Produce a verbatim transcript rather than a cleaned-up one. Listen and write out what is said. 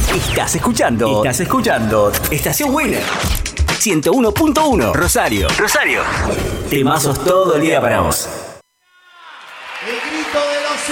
Estás escuchando. Estás escuchando. Estación Winner. ciento uno punto uno. Rosario. Rosario. Temazos todo el día para vos.